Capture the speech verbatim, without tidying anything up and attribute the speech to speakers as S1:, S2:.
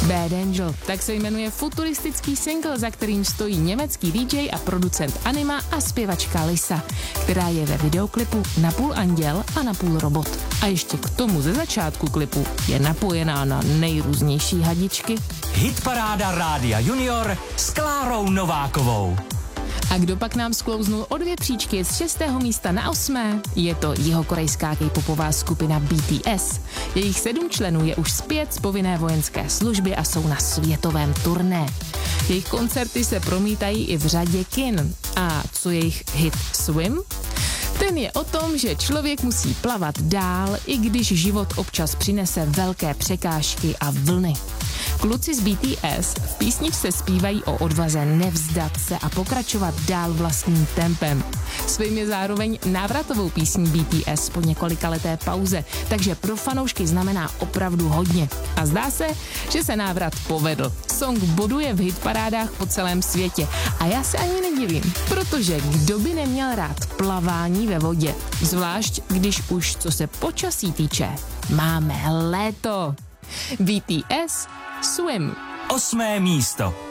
S1: Bad Angel, tak se jmenuje futuristický single, za kterým stojí německý D J a producent Anima a zpěvačka Lisa, která je ve videoklipu napůl anděl a napůl robot. A ještě k tomu ze začátku klipu je napojená na nejrůznější hadičky.
S2: Hitparáda Rádia Junior s Klárou Novákovou.
S1: A kdo pak nám sklouznul o dvě příčky z šestého místa na osmé? Je to jihokorejská k-popová skupina B T S. Jejich sedm členů je už zpět z povinné vojenské služby a jsou na světovém turné. Jejich koncerty se promítají i v řadě kin. A co jejich hit Swim? Ten je o tom, že člověk musí plavat dál, i když život občas přinese velké překážky a vlny. Kluci z B T S v písničce zpívají o odvaze nevzdat se a pokračovat dál vlastním tempem. Svým je zároveň návratovou písní B T S po několikaleté pauze, takže pro fanoušky znamená opravdu hodně. A zdá se, že se návrat povedl. Song boduje v hitparádách po celém světě. A já se ani nedivím, protože kdo by neměl rád plavání ve vodě? Zvlášť, když už, co se počasí týče, máme léto. B T S Swim.
S2: Osmé místo.